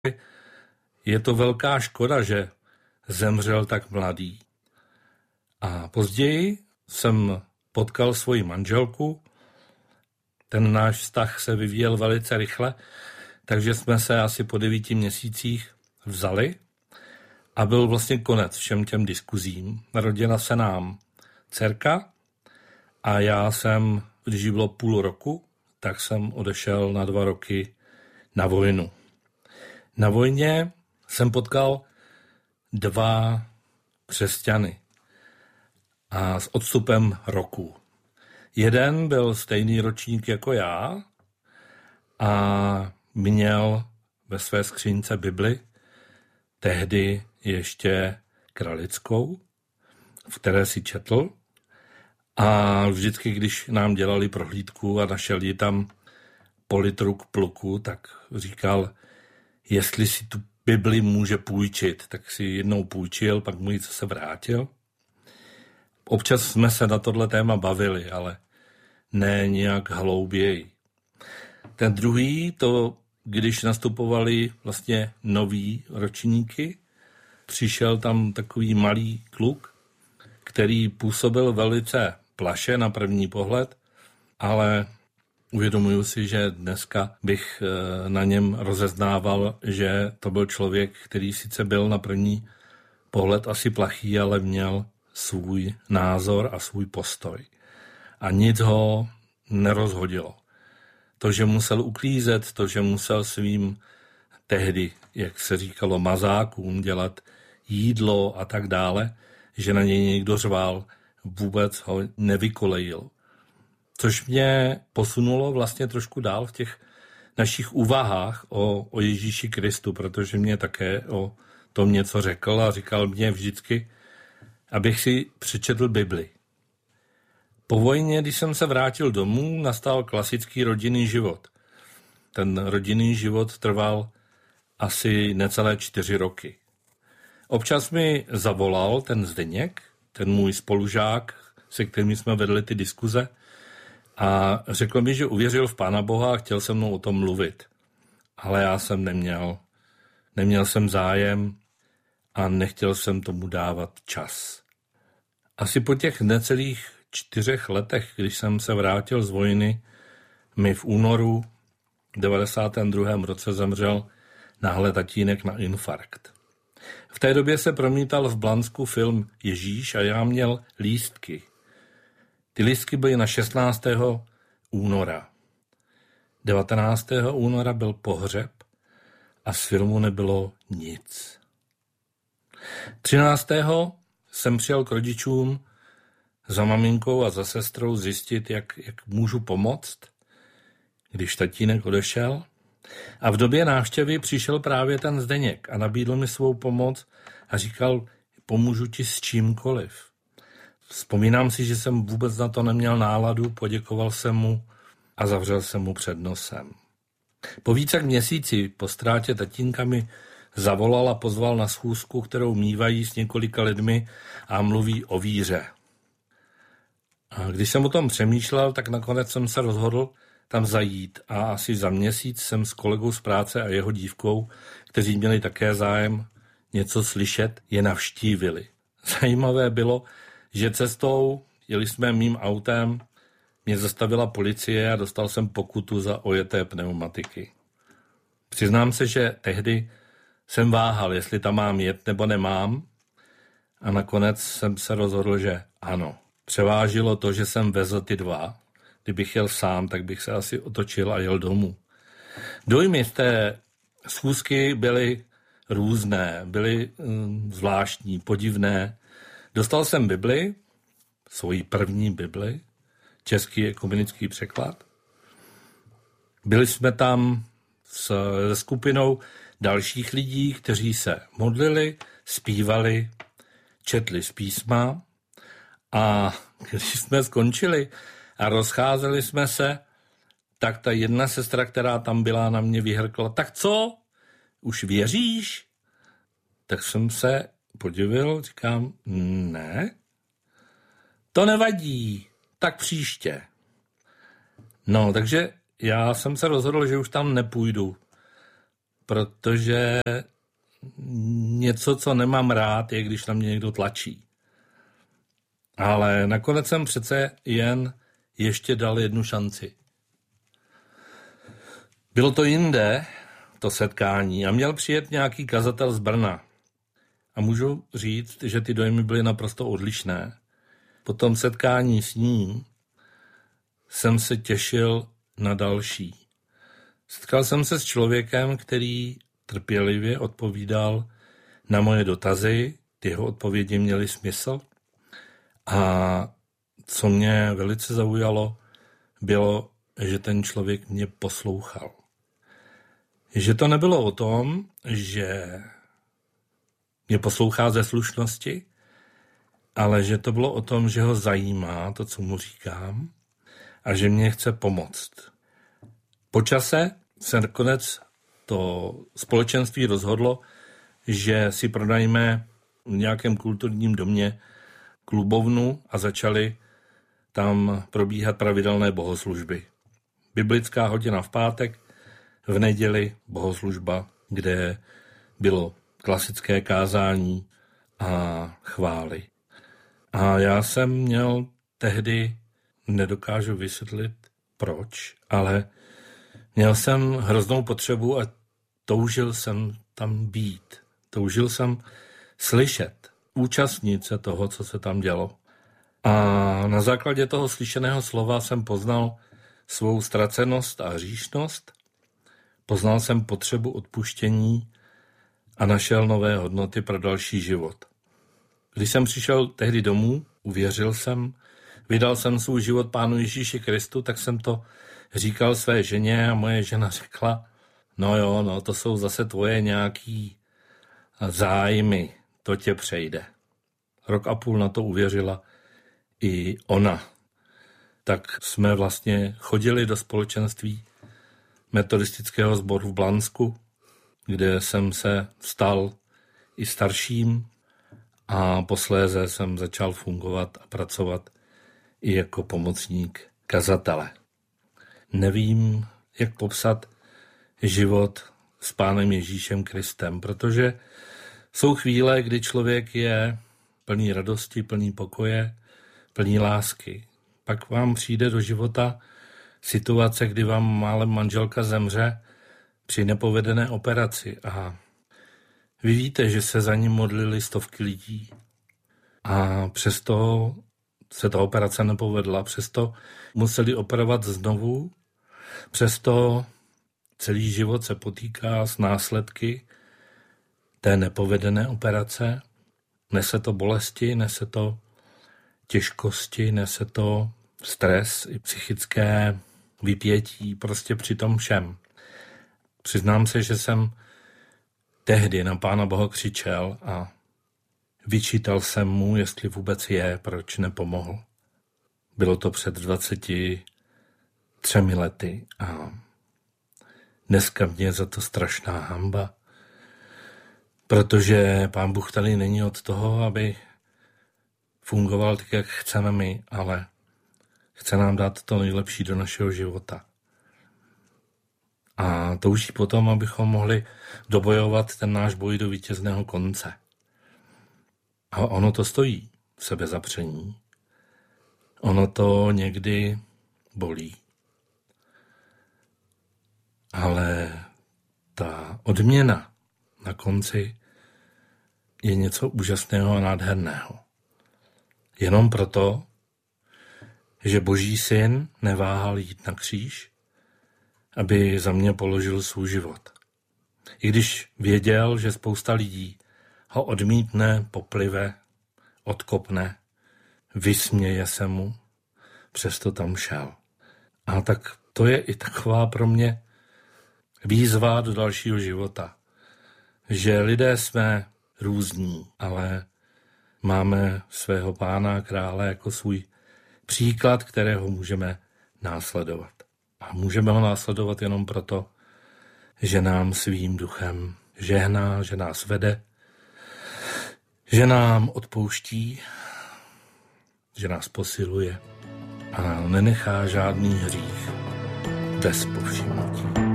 je to velká škoda, že zemřel tak mladý. A později jsem potkal svoji manželku, ten náš vztah se vyvíjel velice rychle, takže jsme se asi po 9 měsících vzali a byl vlastně konec všem těm diskuzím. Narodila se nám dcerka a já jsem, když jí bylo půl roku, tak jsem odešel na 2 roky na vojnu. Na vojně jsem potkal 2 křesťany a s odstupem roku. Jeden byl stejný ročník jako já a měl ve své skřínce Bibli, tehdy ještě kralickou, v které si četl. A vždycky, když nám dělali prohlídku a našel ji tam po litru k pluku, tak říkal, jestli si tu Bibli může půjčit, tak si jednou půjčil, pak mu ji se vrátil. Občas jsme se na tohle téma bavili, ale ne nějak hlouběji. Ten druhý, to když nastupovali vlastně noví ročníky, přišel tam takový malý kluk, který působil velice plaše na první pohled, ale uvědomuji si, že dneska bych na něm rozeznával, že to byl člověk, který sice byl na první pohled asi plachý, ale měl svůj názor a svůj postoj. A nic ho nerozhodilo. To, že musel uklízet, to, že musel svým tehdy, jak se říkalo, mazákům dělat jídlo a tak dále, že na něj někdo řval, vůbec ho nevykolejil. Což mě posunulo vlastně trošku dál v těch našich úvahách o Ježíši Kristu, protože mě také o tom něco řekl a říkal mě vždycky, abych si přečetl Bibli. Po vojně, když jsem se vrátil domů, nastal klasický rodinný život. Ten rodinný život trval asi necelé 4 roky. Občas mi zavolal ten Zdeněk, ten můj spolužák, se kterým jsme vedli ty diskuze, a řekl mi, že uvěřil v Pána Boha a chtěl se mnou o tom mluvit. Ale já jsem neměl. Neměl jsem zájem a nechtěl jsem tomu dávat čas. Asi po těch necelých 4 letech, když jsem se vrátil z vojny, mi v únoru 92. roce zemřel náhle tatínek na infarkt. V té době se promítal v Blansku film Ježíš a já měl lístky. Ty lístky byly na 16. února. 19. února byl pohřeb a z filmu nebylo nic. 13. jsem přijel k rodičům za maminkou a za sestrou zjistit, jak můžu pomoct, když tatínek odešel. A v době návštěvy přišel právě ten Zdeněk a nabídl mi svou pomoc a říkal, pomůžu ti s čímkoliv. Vzpomínám si, že jsem vůbec na to neměl náladu, poděkoval jsem mu a zavřel jsem mu před nosem. Po více jak měsíci po ztrátě tatínka mi zavolal a pozval na schůzku, kterou mívají s několika lidmi a mluví o víře. A když jsem o tom přemýšlel, tak nakonec jsem se rozhodl tam zajít a asi za měsíc jsem s kolegou z práce a jeho dívkou, kteří měli také zájem něco slyšet, je navštívili. Zajímavé bylo, že cestou, jeli jsme mým autem, mě zastavila policie a dostal jsem pokutu za ojeté pneumatiky. Přiznám se, že tehdy jsem váhal, jestli tam mám jet nebo nemám, a nakonec jsem se rozhodl, že ano. Převážilo to, že jsem vezl ty 2. Kdybych jel sám, tak bych se asi otočil a jel domů. Dojmy z té schůzky byly různé, byly zvláštní, podivné. Dostal jsem Bibli, svoji první Bibli, český ekumenický překlad. Byli jsme tam se skupinou dalších lidí, kteří se modlili, zpívali, četli z písma, a když jsme skončili a rozcházeli jsme se, tak ta jedna sestra, která tam byla, na mě vyhrkla, tak co? Už věříš? Tak jsem se podivil, říkám, ne, to nevadí, tak příště. No, takže já jsem se rozhodl, že už tam nepůjdu, protože něco, co nemám rád, je, když na mě někdo tlačí. Ale nakonec jsem přece jen ještě dal jednu šanci. Bylo to jinde, to setkání, a měl přijet nějaký kazatel z Brna. A můžu říct, že ty dojmy byly naprosto odlišné. Po tom setkání s ním jsem se těšil na další. Setkal jsem se s člověkem, který trpělivě odpovídal na moje dotazy, ty jeho odpovědi měly smysl. A co mě velice zaujalo, bylo, že ten člověk mě poslouchal. Že to nebylo o tom, že mě poslouchá ze slušnosti, ale že to bylo o tom, že ho zajímá to, co mu říkám, a že mě chce pomoct. Po čase se nakonec to společenství rozhodlo, že si pronajme v nějakém kulturním domě klubovnu a začaly tam probíhat pravidelné bohoslužby. Biblická hodina v pátek, v neděli bohoslužba, kde bylo klasické kázání a chvály. A já jsem měl tehdy, nedokážu vysvětlit proč, ale měl jsem hroznou potřebu a toužil jsem tam být. Toužil jsem slyšet, účastnit se toho, co se tam dělo. A na základě toho slyšeného slova jsem poznal svou ztracenost a hříšnost, poznal jsem potřebu odpuštění a našel nové hodnoty pro další život. Když jsem přišel tehdy domů, uvěřil jsem, vydal jsem svůj život Pánu Ježíši Kristu, tak jsem to říkal své ženě a moje žena řekla, no, to jsou zase tvoje nějaký zájmy, to tě přejde. Rok a půl na to uvěřila i ona. Tak jsme vlastně chodili do společenství metodistického sboru v Blansku, kde jsem se stal i starším a posléze jsem začal fungovat a pracovat i jako pomocník kazatele. Nevím, jak popsat život s Pánem Ježíšem Kristem, protože jsou chvíle, kdy člověk je plný radosti, plný pokoje, plný lásky. Pak vám přijde do života situace, kdy vám málem manželka zemře při nepovedené operaci a vy víte, že se za ním modlili stovky lidí a přesto se ta operace nepovedla, přesto museli operovat znovu, přesto celý život se potýká s následky té nepovedené operace, nese to bolesti, nese to těžkosti, nese to stres i psychické vypětí, prostě při tom všem. Přiznám se, že jsem tehdy na Pána Boha křičel a vyčítal jsem mu, jestli vůbec je, proč nepomohl. Bylo to před 23 lety a dneska mě je za to strašná hanba, protože Pán Bůh tady není od toho, aby fungoval tak, jak chceme my, ale chce nám dát to nejlepší do našeho života. A touží potom, abychom mohli dobojovat ten náš boj do vítězného konce. A ono to stojí sebezapření. Ono to někdy bolí. Ale ta odměna na konci je něco úžasného a nádherného. Jenom proto, že Boží syn neváhal jít na kříž, aby za mě položil svůj život. I když věděl, že spousta lidí ho odmítne, poplive, odkopne, vysměje se mu, přesto tam šel. A tak to je i taková pro mě výzva do dalšího života, že lidé jsme různí, ale máme svého Pána a Krále jako svůj příklad, kterého můžeme následovat. A můžeme ho následovat jenom proto, že nám svým duchem žehná, že nás vede, že nám odpouští, že nás posiluje a nenechá žádný hřích bez povšimnutí.